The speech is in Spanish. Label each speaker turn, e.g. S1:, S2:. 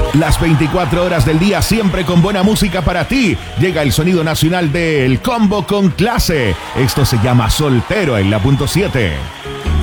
S1: Las 24 horas del día siempre con buena música para ti. Llega el sonido nacional del Combo con Clase. Esto se llama Soltero en la .7.